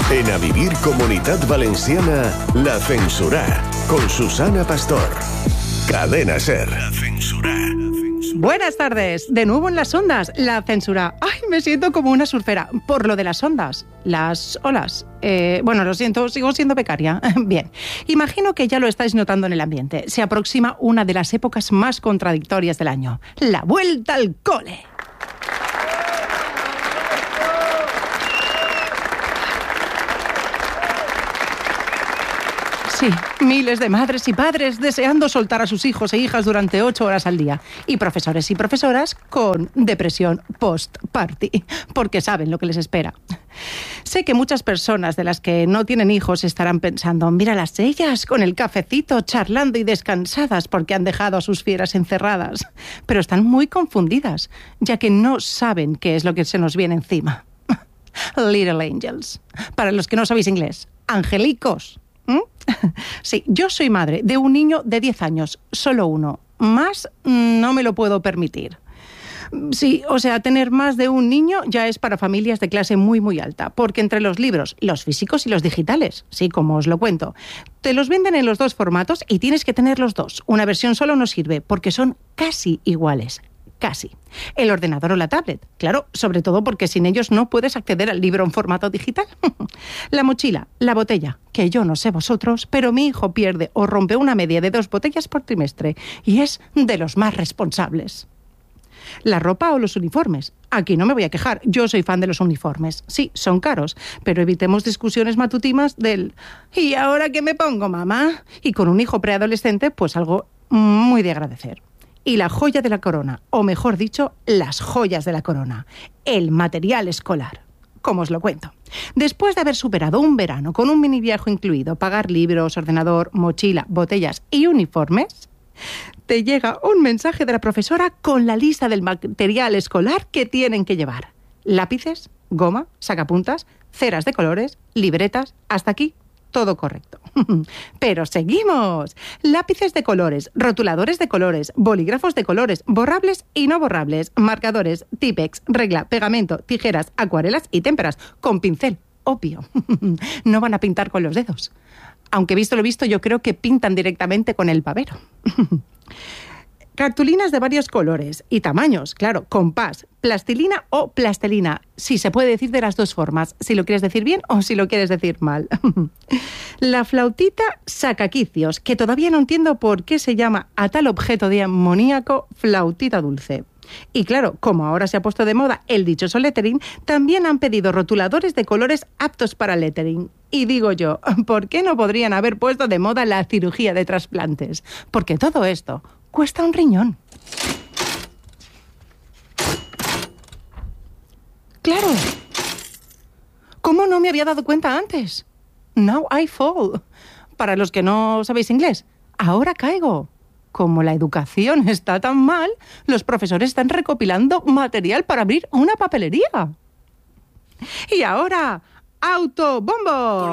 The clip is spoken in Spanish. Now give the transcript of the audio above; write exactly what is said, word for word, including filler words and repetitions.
En A Vivir Comunitat Valenciana, La Censurá, con Susana Pastor. Cadena SER. La Censurá. Buenas tardes, de nuevo en las ondas, La Censurá. Ay, me siento como una surfera, por lo de las ondas, las olas. Eh, bueno, lo siento, sigo siendo becaria. Bien, imagino que ya lo estáis notando en el ambiente. Se aproxima una de las épocas más contradictorias del año, la vuelta al cole. Sí, miles de madres y padres deseando soltar a sus hijos e hijas durante ocho horas al día. Y profesores y profesoras con depresión post-party, porque saben lo que les espera. Sé que muchas personas de las que no tienen hijos estarán pensando, míralas ellas con el cafecito, charlando y descansadas porque han dejado a sus fieras encerradas. Pero están muy confundidas, ya que no saben qué es lo que se nos viene encima. Little Angels. Para los que no sabéis inglés, angelicos. ¿Mm? Sí, yo soy madre de un niño de diez años, solo uno. Más no me lo puedo permitir. Sí, o sea, tener más de un niño ya es para familias de clase muy, muy alta, porque entre los libros, los físicos y los digitales, sí, como os lo cuento, te los venden en los dos formatos y tienes que tener los dos. Una versión solo no sirve, porque son casi iguales. Casi. El ordenador o la tablet, claro, sobre todo porque sin ellos no puedes acceder al libro en formato digital. La mochila, la botella, que yo no sé vosotros, pero mi hijo pierde o rompe una media de dos botellas por trimestre y es de los más responsables. La ropa o los uniformes. Aquí no me voy a quejar, yo soy fan de los uniformes. Sí, son caros, pero evitemos discusiones matutinas del ¿y ahora qué me pongo, mamá? Y con un hijo preadolescente, pues algo muy de agradecer. Y la joya de la corona, o mejor dicho, las joyas de la corona, el material escolar. Como os lo cuento. Después de haber superado un verano con un mini viaje incluido, pagar libros, ordenador, mochila, botellas y uniformes, te llega un mensaje de la profesora con la lista del material escolar que tienen que llevar. Lápices, goma, sacapuntas, ceras de colores, libretas, hasta aquí todo correcto. Pero seguimos. Lápices de colores, rotuladores de colores, bolígrafos de colores, borrables y no borrables, marcadores, típex, regla, pegamento, tijeras, acuarelas y témperas, con pincel, obvio. No van a pintar con los dedos. Aunque visto lo visto, yo creo que pintan directamente con el pavero. Cartulinas de varios colores y tamaños, claro, compás, plastilina o plastelina, si se puede decir de las dos formas, si lo quieres decir bien o si lo quieres decir mal. La flautita sacaquicios, que todavía no entiendo por qué se llama a tal objeto de amoníaco flautita dulce. Y claro, como ahora se ha puesto de moda el dichoso lettering, también han pedido rotuladores de colores aptos para lettering. Y digo yo, ¿por qué no podrían haber puesto de moda la cirugía de trasplantes? Porque todo esto cuesta un riñón. ¡Claro! ¿Cómo no me había dado cuenta antes? Now I fall. Para los que no sabéis inglés, ahora caigo. Como la educación está tan mal, los profesores están recopilando material para abrir una papelería. Y ahora, ¡autobombo!